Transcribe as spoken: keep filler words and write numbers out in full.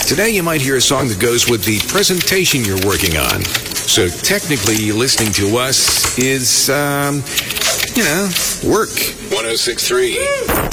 Today you might hear a song that goes with the presentation you're working on. So technically, listening to us is, um, you know, work. one oh six point three